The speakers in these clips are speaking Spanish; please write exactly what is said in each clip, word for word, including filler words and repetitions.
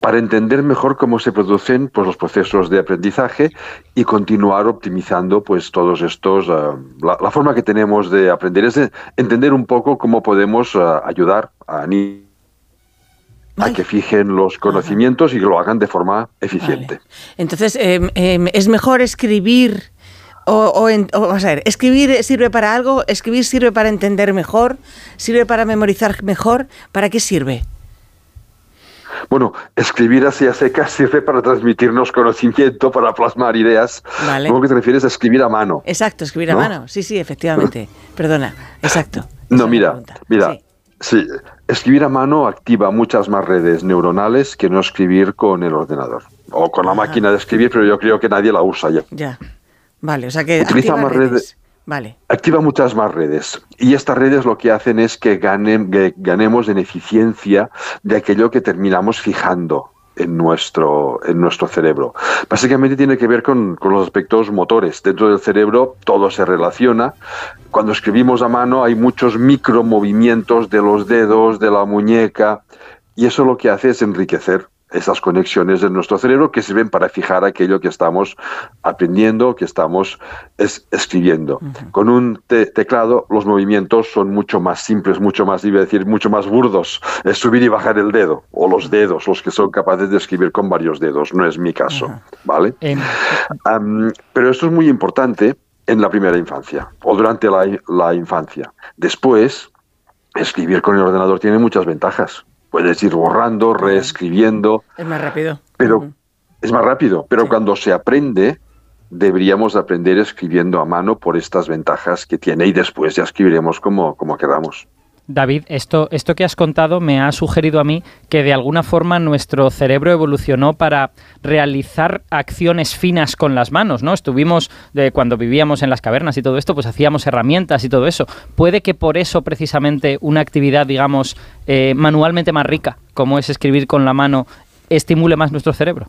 para entender mejor cómo se producen pues, los procesos de aprendizaje y continuar optimizando pues, todos estos, uh, la, la forma que tenemos de aprender es de entender un poco cómo podemos uh, ayudar a niños a que fijen los conocimientos Ajá. y que lo hagan de forma eficiente. Vale. Entonces, eh, eh, ¿es mejor escribir o, o, en, o vamos a ver, escribir sirve para algo, escribir sirve para entender mejor, sirve para memorizar mejor? ¿Para qué sirve? Bueno, escribir así a secas sirve para transmitirnos conocimiento, para plasmar ideas. Vale. ¿Cómo que te refieres a escribir a mano? Exacto, escribir ¿no? a mano. Sí, sí, efectivamente. Perdona, exacto. No, mira, mira. Sí. Sí, escribir a mano activa muchas más redes neuronales que no escribir con el ordenador. O con la Ajá. máquina de escribir, pero yo creo que nadie la usa ya. Ya, vale, o sea que utiliza activa más redes. redes. Vale. Activa muchas más redes. Y estas redes lo que hacen es que, ganen, que ganemos en eficiencia de aquello que terminamos fijando en nuestro, en nuestro cerebro. Básicamente tiene que ver con, con los aspectos motores. Dentro del cerebro todo se relaciona. Cuando escribimos a mano hay muchos micromovimientos de los dedos, de la muñeca, y eso lo que hace es enriquecer esas conexiones de nuestro cerebro que sirven para fijar aquello que estamos aprendiendo, que estamos es, escribiendo. Uh-huh. Con un te- teclado los movimientos son mucho más simples, mucho más, iba a decir, mucho más burdos. Es subir y bajar el dedo, o los dedos, los que son capaces de escribir con varios dedos. No es mi caso, uh-huh. ¿vale? Uh-huh. Um, pero esto es muy importante en la primera infancia, o durante la, la infancia. Después, escribir con el ordenador tiene muchas ventajas. Puedes ir borrando, reescribiendo. Es más rápido. Pero uh-huh. es más rápido. Pero sí. cuando se aprende, deberíamos aprender escribiendo a mano por estas ventajas que tiene y después ya escribiremos como, como queramos. David, esto, esto que has contado me ha sugerido a mí que de alguna forma nuestro cerebro evolucionó para realizar acciones finas con las manos, ¿no? Estuvimos, de cuando vivíamos en las cavernas y todo esto, pues hacíamos herramientas y todo eso. Puede que por eso precisamente una actividad, digamos, eh, manualmente más rica, como es escribir con la mano, estimule más nuestro cerebro.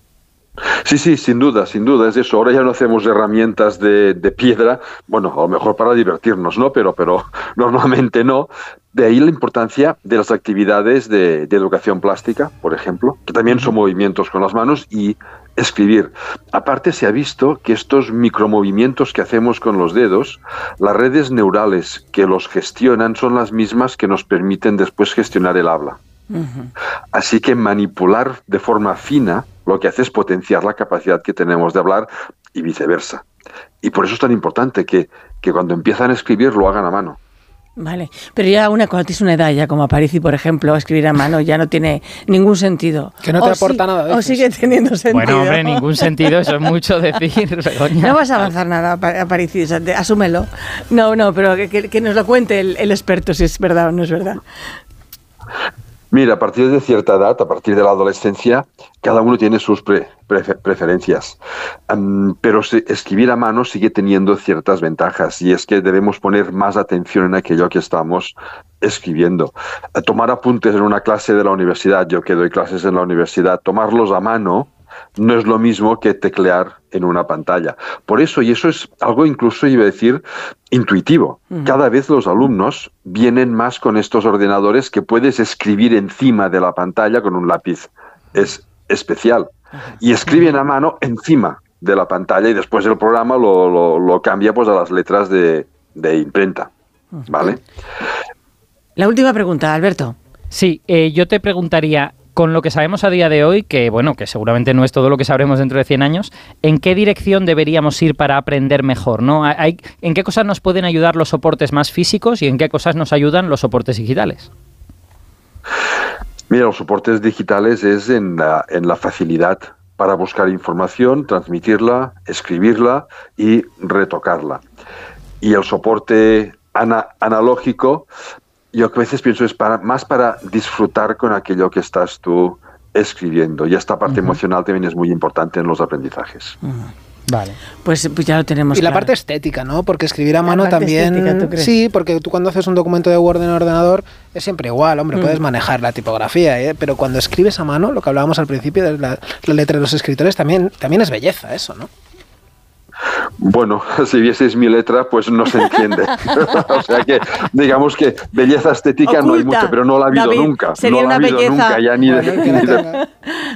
Sí, sí, sin duda, sin duda, es eso. Ahora ya no hacemos herramientas de, de piedra, bueno, a lo mejor para divertirnos, ¿no? Pero, pero normalmente no. De ahí la importancia de las actividades de, de educación plástica, por ejemplo, que también son movimientos con las manos y escribir. Aparte se ha visto que estos micromovimientos que hacemos con los dedos, las redes neurales que los gestionan son las mismas que nos permiten después gestionar el habla. Uh-huh. Así que manipular de forma fina lo que hace es potenciar la capacidad que tenemos de hablar y viceversa. Y por eso es tan importante que, que cuando empiezan a escribir lo hagan a mano. Vale, pero ya una, cuando tienes una edad ya como Aparici, por ejemplo, escribir a mano ya no tiene ningún sentido. Que no te o aporta sí, nada. De o sigue teniendo sentido. Bueno, hombre, ningún sentido, eso es mucho decir, Begoña. No vas a avanzar nada, Aparici, o sea, asúmelo. No, no, pero que, que, que nos lo cuente el, el experto si es verdad o no es verdad. Mira, a partir de cierta edad, a partir de la adolescencia, cada uno tiene sus pre, pre, preferencias. Um, pero se, escribir a mano sigue teniendo ciertas ventajas y es que debemos poner más atención en aquello que estamos escribiendo. A tomar apuntes en una clase de la universidad, yo que doy clases en la universidad, tomarlos a mano no es lo mismo que teclear en una pantalla. Por eso, y eso es algo incluso, iba a decir, intuitivo. Uh-huh. Cada vez los alumnos vienen más con estos ordenadores que puedes escribir encima de la pantalla con un lápiz es especial. Uh-huh. Y escriben a mano encima de la pantalla y después el programa lo, lo, lo cambia pues a las letras de, de imprenta. Uh-huh. ¿Vale? La última pregunta, Alberto. Sí, eh, yo te preguntaría, con lo que sabemos a día de hoy, que bueno, que seguramente no es todo lo que sabremos dentro de cien años, ¿en qué dirección deberíamos ir para aprender mejor, ¿no? Hay, ¿En qué cosas nos pueden ayudar los soportes más físicos y en qué cosas nos ayudan los soportes digitales? Mira, los soportes digitales es en la, en la facilidad para buscar información, transmitirla, escribirla y retocarla. Y el soporte ana, analógico, yo a veces pienso es para, más para disfrutar con aquello que estás tú escribiendo. Y esta parte uh-huh. emocional también es muy importante en los aprendizajes. Uh-huh. Vale. Pues, pues ya lo tenemos. Y claro. la parte estética, ¿no? Porque escribir a la mano también... Estética, ¿tú crees? Sí, porque tú cuando haces un documento de Word en el ordenador es siempre igual, hombre, uh-huh. puedes manejar la tipografía, ¿eh? Pero cuando escribes a mano, lo que hablábamos al principio de la, la letra de los escritores, también, también es belleza eso, ¿no? Bueno, si vieseis mi letra, pues no se entiende. O sea que, digamos que belleza estética Oculta. no hay mucha, pero no la ha habido David, nunca. Sería no una la ha habido belleza. nunca, ya ni Bueno, de, que la ni de, tenga.